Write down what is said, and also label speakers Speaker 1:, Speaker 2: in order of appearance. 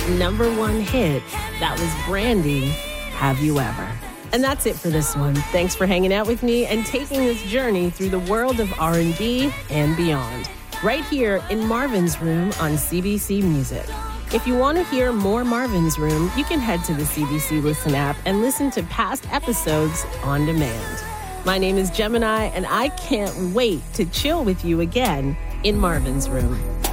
Speaker 1: #1 hit. That was Brandy, Have You Ever? And that's it for this one. Thanks for hanging out with me and taking this journey through the world of R&B and beyond. Right here in Marvin's Room on CBC Music. If you want to hear more Marvin's Room, you can head to the CBC Listen app and listen to past episodes on demand. My name is Gemini, and I can't wait to chill with you again in Marvin's Room.